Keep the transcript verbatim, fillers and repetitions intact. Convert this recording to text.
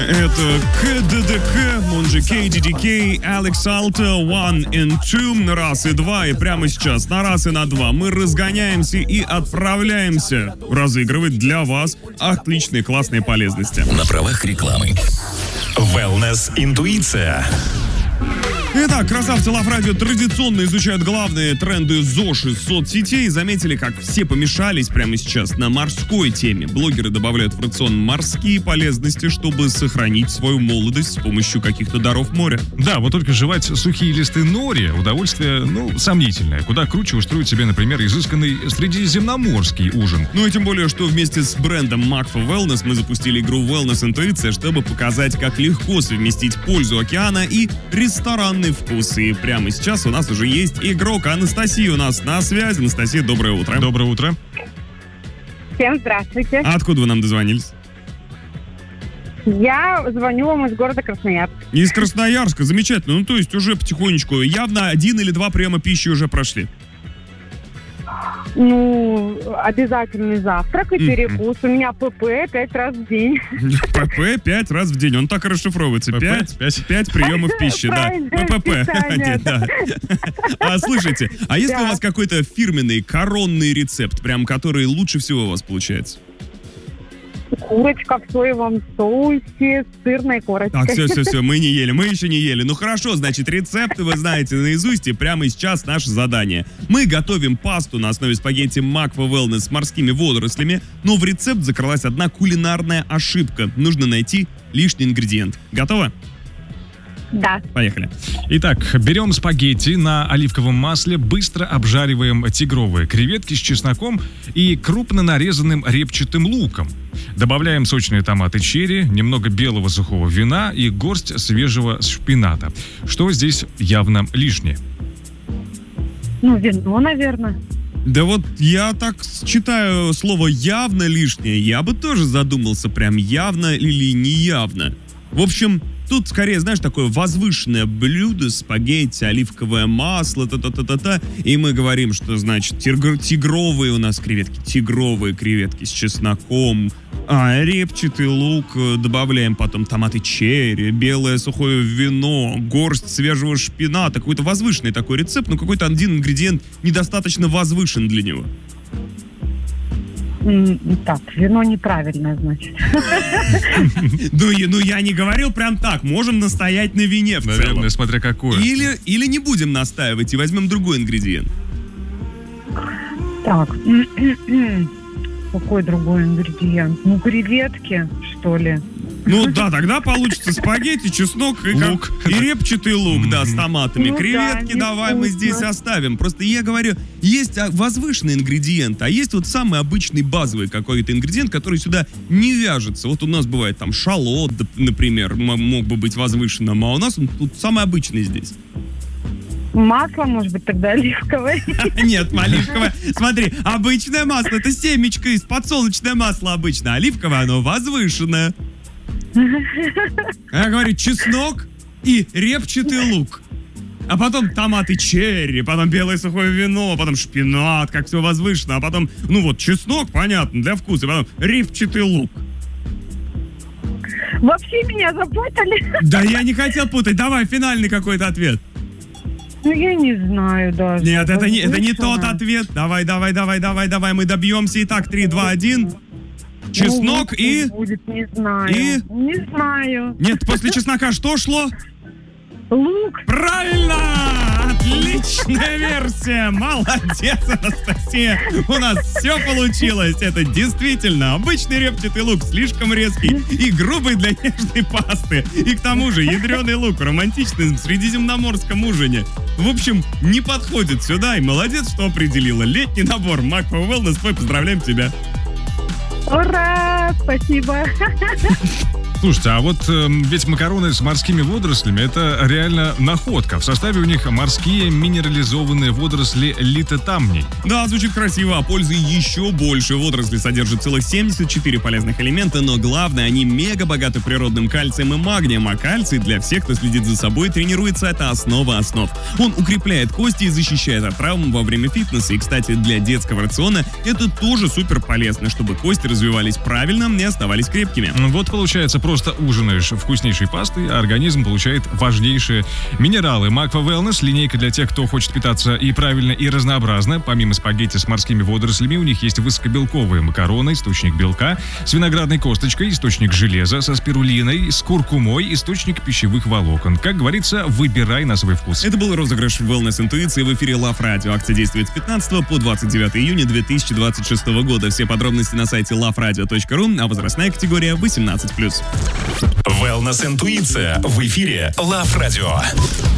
Это КДДК, он же кей ди ди кей, Алекс Алта, One and Two, на раз и два, и прямо сейчас на раз и на два мы разгоняемся и отправляемся разыгрывать для вас отличные классные полезности. На правах рекламы. Wellness Интуиция. Итак, красавцы Лав Радио традиционно изучают главные тренды ЗОЖ из соцсетей. Заметили, как все помешались прямо сейчас на морской теме. Блогеры добавляют в рацион морские полезности, чтобы сохранить свою молодость с помощью каких-то даров моря. Да, вот только жевать сухие листы нори удовольствие, ну, сомнительное. Куда круче устроить себе, например, изысканный средиземноморский ужин. Ну и тем более, что вместе с брендом Макфа Wellness мы запустили игру Wellness Интуиция, чтобы показать, как легко совместить пользу океана и ресторанный вкус. И прямо сейчас у нас уже есть игрок. Анастасия у нас на связи. Анастасия, доброе утро. Доброе утро. Всем здравствуйте. А откуда вы нам дозвонились? Я звоню вам из города Красноярск. Из Красноярска, замечательно. Ну, то есть уже потихонечку, явно один или два приема пищи уже прошли. Ну, обязательный завтрак и перекус. У меня ПП пять раз в день. ПП пять раз в день. Он так и расшифровывается. Пять, пять, пять приемов пищи, да. ПП. Да. А слушайте, а есть ли у вас какой-то фирменный коронный рецепт, прям который лучше всего у вас получается? Курочка в соевом соусе с сырной корочкой. Так, все, все, все, мы не ели, мы еще не ели. Ну хорошо, значит, рецепты вы знаете наизусть, и прямо сейчас наше задание. Мы готовим пасту на основе спагетти Макфа Wellness с морскими водорослями, но в рецепт закралась одна кулинарная ошибка. Нужно найти лишний ингредиент. Готово? Да. Поехали. Итак, берем спагетти на оливковом масле, быстро обжариваем тигровые креветки с чесноком и крупно нарезанным репчатым луком. Добавляем сочные томаты черри, немного белого сухого вина и горсть свежего шпината. Что здесь явно лишнее? Ну, вино, наверное. Да вот я так читаю слово «явно» лишнее, я бы тоже задумался, прям явно или неявно. В общем, тут скорее, знаешь, такое возвышенное блюдо, спагетти, оливковое масло, та-та-та-та-та. И мы говорим, что, значит, тигр- тигровые у нас креветки, тигровые креветки с чесноком, а репчатый лук, добавляем потом томаты черри, белое сухое вино, горсть свежего шпината. Какой-то возвышенный такой рецепт, но какой-то один ингредиент недостаточно возвышен для него. Так, вино неправильное, значит. Ну, ну, я не говорил прям так. Можем настоять на вине в целом. Наверное, смотря какое. Или, или не будем настаивать и возьмем другой ингредиент. Так, какой другой ингредиент? Ну, креветки, что ли? Ну да, тогда получится спагетти, чеснок и, лук. и репчатый лук, да, с томатами. Ну, Креветки да, давай мы здесь оставим. Просто я говорю, есть возвышенный ингредиент, а есть вот самый обычный базовый какой-то ингредиент, который сюда не вяжется. Вот у нас бывает там шалот, например, мог бы быть возвышенным, а у нас он тут самый обычный здесь. Масло, может быть, тогда оливковое? Нет, оливковое. Смотри, обычное масло, это семечко из подсолнечное масло обычно. Оливковое, оно возвышенное. Я говорю, чеснок и репчатый лук. А потом томаты черри, потом белое сухое вино, потом шпинат, как все возвышено. А потом, ну вот, чеснок, понятно, для вкуса. Потом репчатый лук. Вообще меня запутали. Да я не хотел путать. Давай, финальный какой-то ответ. Ну, я не знаю даже. Нет, это не, это не тот ответ. Давай, давай, давай, давай, давай, мы добьемся. Итак, три, два, один. Чеснок ну, и... Будет, не знаю. И... Не знаю. Нет, после чеснока что шло? Лук. Правильно! Отличная версия! Молодец, Анастасия! У нас все получилось! Это действительно обычный репчатый лук, слишком резкий и грубый для нежной пасты. И к тому же ядреный лук в романтичном средиземноморском ужине. В общем, не подходит сюда, и молодец, что определила. Летний набор Макфа Wellness, мы поздравляем тебя! Ура! Спасибо! Слушайте, а вот э, ведь макароны с морскими водорослями — это реально находка. В составе у них морские минерализованные водоросли литотамний. Да, звучит красиво, а пользы еще больше. Водоросли содержат целых семьдесят четыре полезных элемента, но главное, они мега богаты природным кальцием и магнием, а кальций для всех, кто следит за собой, тренируется, это основа основ. Он укрепляет кости и защищает от травм во время фитнеса. И, кстати, для детского рациона это тоже супер полезно, чтобы кости развивались правильно и оставались крепкими. Вот получается, просто просто ужинаешь вкуснейшей пастой, а организм получает важнейшие минералы. Макфа Wellness — линейка для тех, кто хочет питаться и правильно, и разнообразно. Помимо спагетти с морскими водорослями, у них есть высокобелковые макароны, источник белка, с виноградной косточкой, источник железа, со спирулиной, с куркумой, источник пищевых волокон. Как говорится, выбирай на свой вкус. Это был розыгрыш Wellness Интуиции в эфире Love Radio. Акция действует с пятнадцатого по двадцать девятое июня две тысячи двадцать шестого года. Все подробности на сайте лав радио точка ру, а возрастная категория восемнадцать плюс. Wellness Интуиция в эфире Love Radio.